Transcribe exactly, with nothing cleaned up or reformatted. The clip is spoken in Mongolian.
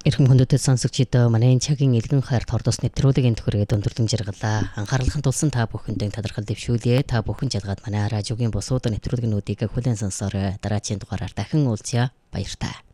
Эрхэм хүндэтгэл сонсогчдоо манай цагийн элгэн хайрт хордос нэвтрүүлгийн төхөрөг өндөрлөн жаргалаа. Анхаарлахын тулсан та бүхэндээ тодорхой дэвшүүлье. Та бүхэн жадгаад манай радиогийн бусууд нэвтрүүлгэнүүдийг хүлээн сонсоорой. Дараагийн дугаараар дахин уулзъя. Баярлалаа.